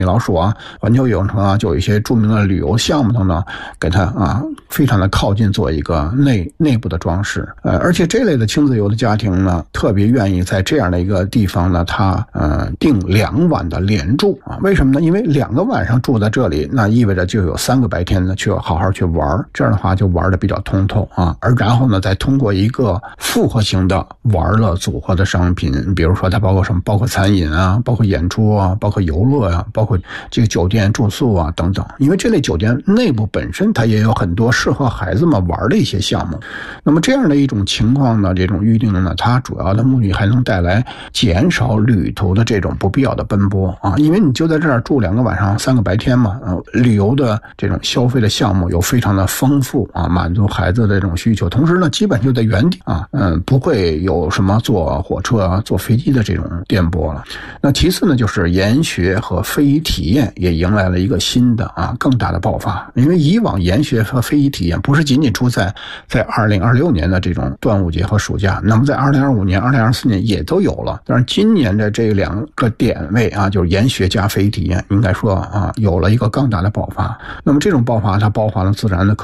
米老鼠啊、环球影城啊，就有一些著名的旅游项目等等，给它非常的靠近做一个内部的装饰。而且这类的亲子游的家庭呢，特别愿意在这样的一个地方呢，他订2晚的连住啊。为什么呢？因为2个晚上住在这里，那意味着就有3个白天呢去好好去玩，这样的话就玩的比较通透啊。而然后呢，再通过一个复合型的玩乐组合的商品，比如说它包括什么？包括餐饮啊，包括演出啊，包括游乐啊，包括这个酒店住宿啊等等。因为这类酒店内部本身它也有很多适合孩子们玩的一些项目。那么这样的一种情况呢，这种预定呢，它主要的目的还能带来减少旅途的这种不必要的奔波啊。因为你就在这儿住2个晚上3个白天嘛，旅游的这种消费的项目有非常的丰富啊，满足孩子的这种需求。同时呢，基本就在原地啊，不会有什么坐火车啊、坐飞机的这种颠簸了。那其次呢，就是研学和非遗体验也迎来了一个新的更大的爆发。因为以往研学和非遗体验不是仅仅出在2026年的这种端午节和暑假，那么在2025年、2024年也都有了。但是今年的这2个点位就是研学加非遗体验，应该说有了一个更大的爆发。那么这种爆发它包含了自然的